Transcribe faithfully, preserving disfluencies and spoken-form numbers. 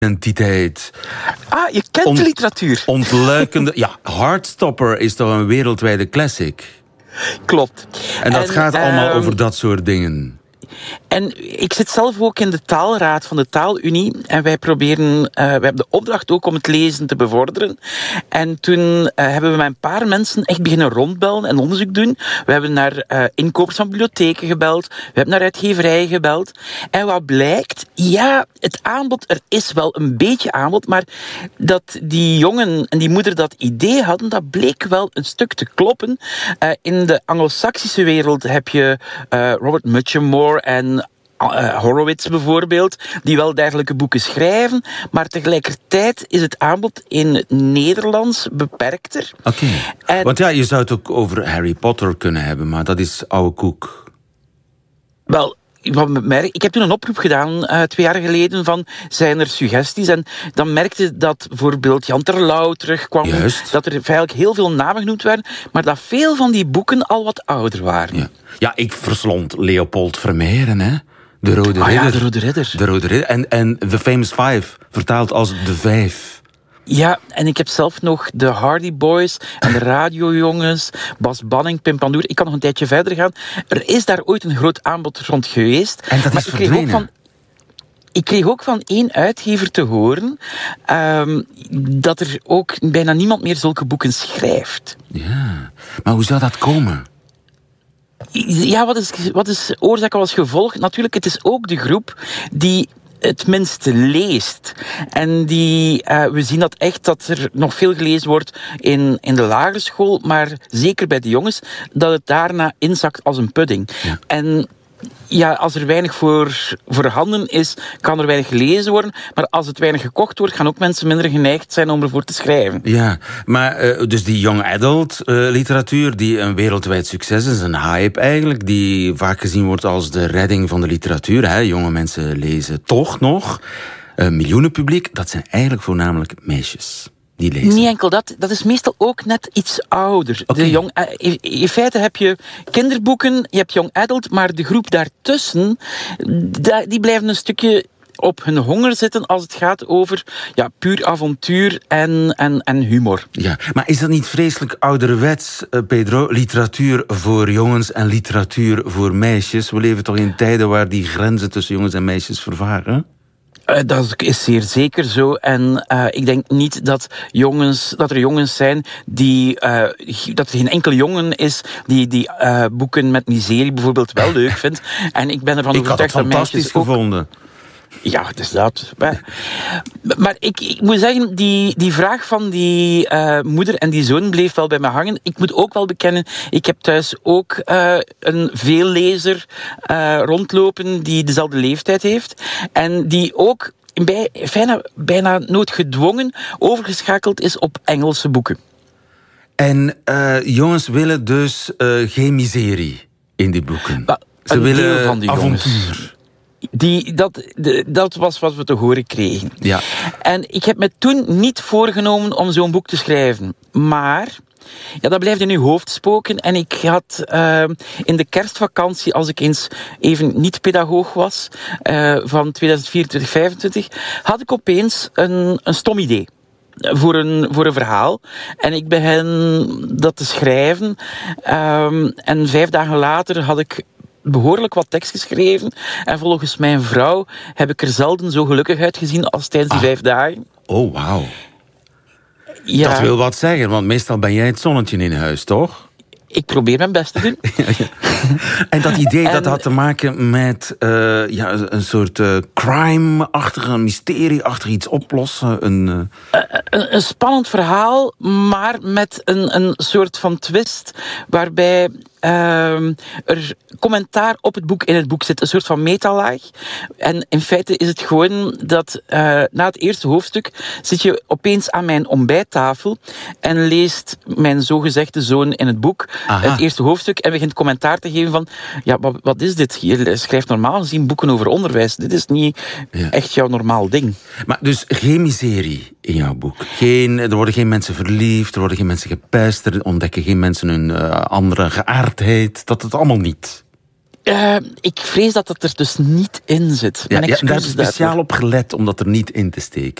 identiteit. Ah, je kent Ont- de literatuur. Ontluikende... Ja, Heartstopper is toch een wereldwijde classic. Klopt. En dat En, gaat allemaal ehm, over dat soort dingen. En ik zit zelf ook in de taalraad van de Taalunie. En wij proberen, uh, we hebben de opdracht ook om het lezen te bevorderen. En toen uh, hebben we met een paar mensen echt beginnen rondbellen en onderzoek doen. We hebben naar uh, inkopers van bibliotheken gebeld. We hebben naar uitgeverijen gebeld. En wat blijkt? Ja, het aanbod, er is wel een beetje aanbod. Maar dat die jongen en die moeder dat idee hadden, dat bleek wel een stuk te kloppen. Uh, in de Anglo-Saxische wereld heb je uh, Robert Muchamore en uh, Horowitz bijvoorbeeld, die wel dergelijke boeken schrijven, maar tegelijkertijd is het aanbod in het Nederlands beperkter. Oké, okay. Want ja, je zou het ook over Harry Potter kunnen hebben, maar dat is oude koek. Wel, ik heb toen een oproep gedaan, uh, twee jaar geleden, van zijn er suggesties? En dan merkte dat bijvoorbeeld Jan Terlouw terugkwam. Juist. Dat er eigenlijk heel veel namen genoemd werden, maar dat veel van die boeken al wat ouder waren. Ja, ja ik verslond Leopold Vermeeren, hè? De Rode ah, Ridder. Ja, de Rode Ridder. De Rode Ridder. En, en The Famous Five, vertaald als De Vijf. Ja, en ik heb zelf nog de Hardy Boys en de Radiojongens, Bas Banning, Pim Pandoer. Ik kan nog een tijdje verder gaan. Er is daar ooit een groot aanbod rond geweest. En dat maar is ik kreeg verdwenen. ook van, ik kreeg ook van één uitgever te horen um, dat er ook bijna niemand meer zulke boeken schrijft. Ja, maar hoe zou dat komen? Ja, wat is, wat is oorzaak als gevolg? Natuurlijk, het is ook de groep die het minste leest. En die, uh, we zien dat echt, dat er nog veel gelezen wordt in, in de lagere school, maar zeker bij de jongens, dat het daarna inzakt als een pudding. Ja. En ja, als er weinig voor voorhanden is, kan er weinig gelezen worden. Maar als het weinig gekocht wordt, gaan ook mensen minder geneigd zijn om ervoor te schrijven. Ja, maar uh, dus die young adult uh, literatuur, die een wereldwijd succes is, een hype eigenlijk, die vaak gezien wordt als de redding van de literatuur. Hè? Jonge mensen lezen toch nog. Een miljoenenpubliek, dat zijn eigenlijk voornamelijk meisjes. Niet enkel dat, dat is meestal ook net iets ouder. Okay. De jong, uh, in feite heb je kinderboeken, je hebt young adult, maar de groep daartussen, die blijven een stukje op hun honger zitten als het gaat over ja, puur avontuur en, en, en humor. Ja, maar is dat niet vreselijk ouderwets, Pedro? Literatuur voor jongens en literatuur voor meisjes. We leven toch in tijden waar die grenzen tussen jongens en meisjes vervaren? Uh, dat is zeer zeker zo. En uh, ik denk niet dat, jongens, dat er jongens zijn die... Uh, dat er geen enkele jongen is die, die uh, boeken met miserie bijvoorbeeld wel leuk vindt. En ik ben ervan ik overtuigd dat meisjes fantastisch gevonden. Ja, het is dat. Maar ik, ik moet zeggen, die, die vraag van die uh, moeder en die zoon bleef wel bij me hangen. Ik moet ook wel bekennen, ik heb thuis ook uh, een veellezer uh, rondlopen die dezelfde leeftijd heeft. En die ook bij, bijna, bijna noodgedwongen overgeschakeld is op Engelse boeken. En uh, jongens willen dus uh, geen miserie in die boeken. Maar, Ze willen van die avontuur. Jongens. Die, dat, de, dat was wat we te horen kregen. Ja. En ik heb me toen niet voorgenomen om zo'n boek te schrijven. Maar ja, dat blijft in uw hoofd spoken. En ik had uh, in de kerstvakantie, als ik eens even niet pedagoog was, uh, van tweeduizend vierentwintig vijfentwintig, had ik opeens een, een stom idee. Voor een, voor een verhaal. En ik begin dat te schrijven. Um, en vijf dagen later had ik behoorlijk wat tekst geschreven. En volgens mijn vrouw heb ik er zelden zo gelukkig uitgezien als tijdens die ah. vijf dagen. Oh, wauw. Ja. Dat wil wat zeggen, want meestal ben jij het zonnetje in huis, toch? Ik probeer mijn best te doen. ja, ja. En dat idee en, dat had te maken met uh, ja, een soort uh, crime-achtige, mysterie-achtig iets oplossen. Een, uh... een, een spannend verhaal, maar met een, een soort van twist waarbij uh, er commentaar op het boek in het boek zit. Een soort van metalaag. En in feite is het gewoon dat uh, na het eerste hoofdstuk zit je opeens aan mijn ontbijttafel en leest mijn zogezegde zoon in het boek Aha. het eerste hoofdstuk en begint commentaar te geven van ja, wat, wat is dit? Je schrijft normaal gezien boeken over onderwijs. Dit is niet ja. echt jouw normaal ding. Maar dus geen miserie in jouw boek. Geen, er worden geen mensen verliefd, er worden geen mensen gepest, er ontdekken geen mensen hun uh, andere geaardheid. Dat het allemaal niet. Uh, ik vrees dat dat er dus niet in zit. Ja, ja, daar heb je speciaal op gelet om dat er niet in te steken.